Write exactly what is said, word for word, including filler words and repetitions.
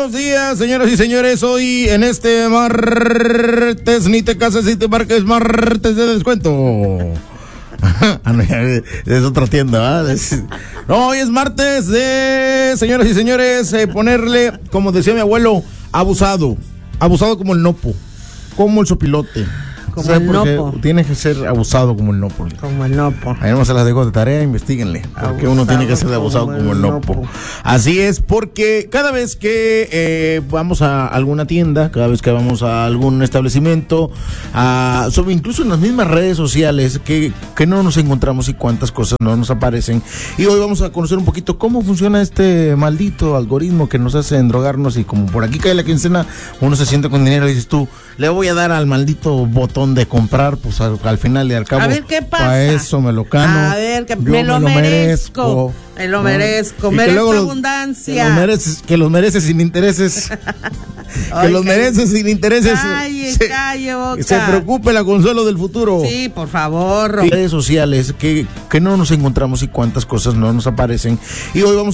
buenos días, señoras y señores. Hoy en este martes, ni te cases ni te marques, martes de descuento. Ah, no, es otra tienda, ¿verdad? No, hoy es martes de, señoras y señores, eh, ponerle, como decía mi abuelo, abusado. Abusado como el nopo, como el sopilote. Como el nopo. Tiene que ser abusado como el nopo. Como el nopo. Ahí no se las dejo de tarea, investíguenle. Porque abusado, uno tiene que ser abusado como, como el nopo. nopo. Así es, porque cada vez que eh, vamos a alguna tienda, cada vez que vamos a algún establecimiento, a, sobre, incluso en las mismas redes sociales, que, que no nos encontramos y cuántas cosas no nos aparecen. Y hoy vamos a conocer un poquito cómo funciona este maldito algoritmo que nos hace endrogarnos. Y como por aquí cae la quincena, uno se siente con dinero y dices tú, le voy a dar al maldito botón de comprar, pues al, al final y al cabo. A ver qué pasa. Para eso me lo cano. A ver, que me, lo me lo merezco. Me lo merezco. Y merezco que abundancia. Que los mereces, que los mereces sin intereses. Que los mereces sin intereses. Calle, se, calle, boca. Se preocupe la Consuelo del futuro. Sí, por favor. Y redes sociales que, que no nos encontramos y cuántas cosas no nos aparecen. Y hoy vamos